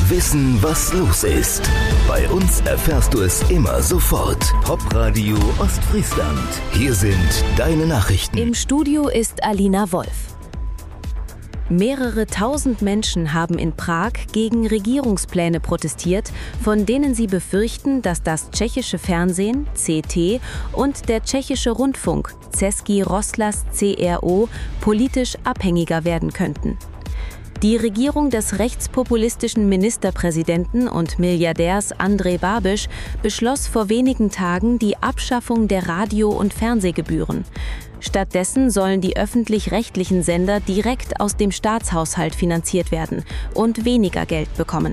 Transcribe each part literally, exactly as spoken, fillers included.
Wissen, was los ist. Bei uns erfährst du es immer sofort. Popradio Ostfriesland. Hier sind deine Nachrichten. Im Studio ist Alina Wolf. Mehrere tausend Menschen haben in Prag gegen Regierungspläne protestiert, von denen sie befürchten, dass das tschechische Fernsehen, C T, und der tschechische Rundfunk, Český rozhlas C R O, politisch abhängiger werden könnten. Die Regierung des rechtspopulistischen Ministerpräsidenten und Milliardärs Andrej Babiš beschloss vor wenigen Tagen die Abschaffung der Radio- und Fernsehgebühren. Stattdessen sollen die öffentlich-rechtlichen Sender direkt aus dem Staatshaushalt finanziert werden und weniger Geld bekommen.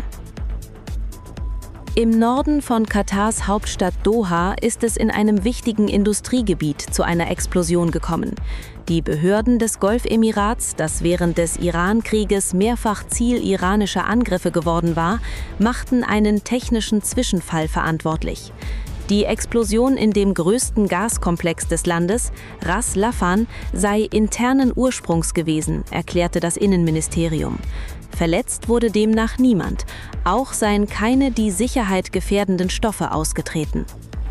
Im Norden von Katars Hauptstadt Doha ist es in einem wichtigen Industriegebiet zu einer Explosion gekommen. Die Behörden des Golfemirats, das während des Iran-Krieges mehrfach Ziel iranischer Angriffe geworden war, machten einen technischen Zwischenfall verantwortlich. Die Explosion in dem größten Gaskomplex des Landes, Ras Laffan, sei internen Ursprungs gewesen, erklärte das Innenministerium. Verletzt wurde demnach niemand. Auch seien keine die Sicherheit gefährdenden Stoffe ausgetreten.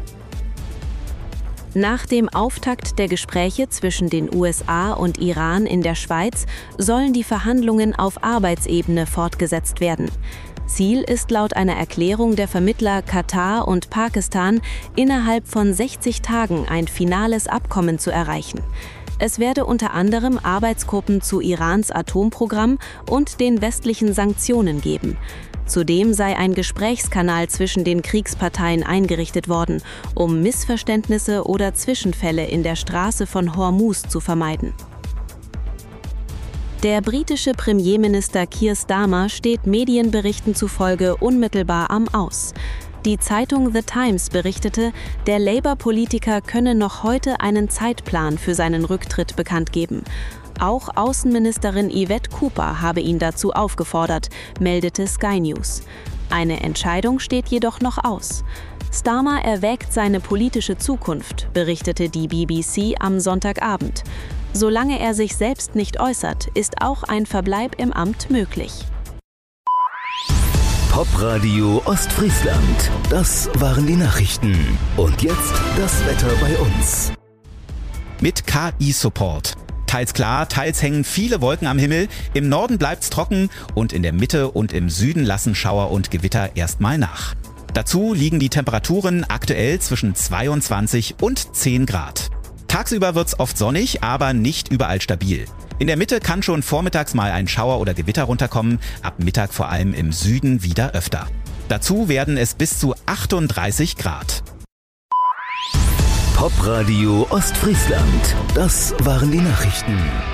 Nach dem Auftakt der Gespräche zwischen den U S A und Iran in der Schweiz sollen die Verhandlungen auf Arbeitsebene fortgesetzt werden. Ziel ist laut einer Erklärung der Vermittler Katar und Pakistan, innerhalb von sechzig Tagen ein finales Abkommen zu erreichen. Es werde unter anderem Arbeitsgruppen zu Irans Atomprogramm und den westlichen Sanktionen geben. Zudem sei ein Gesprächskanal zwischen den Kriegsparteien eingerichtet worden, um Missverständnisse oder Zwischenfälle in der Straße von Hormuz zu vermeiden. Der britische Premierminister Keir Starmer steht Medienberichten zufolge unmittelbar am Aus. Die Zeitung The Times berichtete, der Labour-Politiker könne noch heute einen Zeitplan für seinen Rücktritt bekannt geben. Auch Außenministerin Yvette Cooper habe ihn dazu aufgefordert, meldete Sky News. Eine Entscheidung steht jedoch noch aus. Starmer erwägt seine politische Zukunft, berichtete die B B C am Sonntagabend. Solange er sich selbst nicht äußert, ist auch ein Verbleib im Amt möglich. Popradio Ostfriesland. Das waren die Nachrichten. Und jetzt das Wetter bei uns. Mit K I-Support. Teils klar, teils hängen viele Wolken am Himmel. Im Norden bleibt's trocken und in der Mitte und im Süden lassen Schauer und Gewitter erstmal nach. Dazu liegen die Temperaturen aktuell zwischen zweiundzwanzig und zehn Grad. Tagsüber wird's oft sonnig, aber nicht überall stabil. In der Mitte kann schon vormittags mal ein Schauer oder Gewitter runterkommen, ab Mittag vor allem im Süden wieder öfter. Dazu werden es bis zu achtunddreißig Grad. Popradio Ostfriesland. Das waren die Nachrichten.